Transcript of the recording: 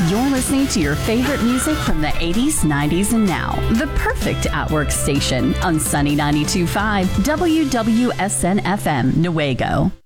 You're listening to your favorite music from the 80s, 90s, and now. The perfect at-work station on Sunny 92.5 WWSN-FM, Newaygo.